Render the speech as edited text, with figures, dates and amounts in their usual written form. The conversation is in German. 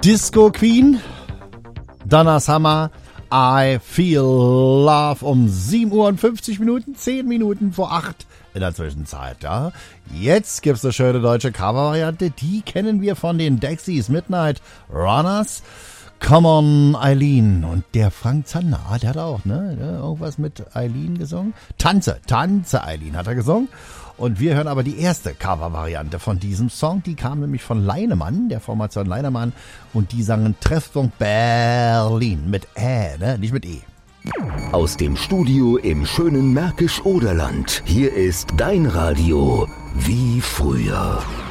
Disco Queen, Donna Summer, I Feel Love um 7 Uhr und 50 Minuten, 10 Minuten vor 8 in der Zwischenzeit. Ja. Jetzt gibt's eine schöne deutsche Cover-Variante, die kennen wir von den Dexys Midnight Runners. Come on, Eileen. Und der Frank Zander, der hat auch, irgendwas mit Eileen gesungen. Tanze, Eileen hat er gesungen. Und wir hören aber die erste Cover-Variante von diesem Song. Die kam nämlich von Leinemann, der Formation Leinemann. Und die sangen Treffpunkt Berlin mit nicht mit E. Aus dem Studio im schönen Märkisch-Oderland. Hier ist dein Radio wie früher.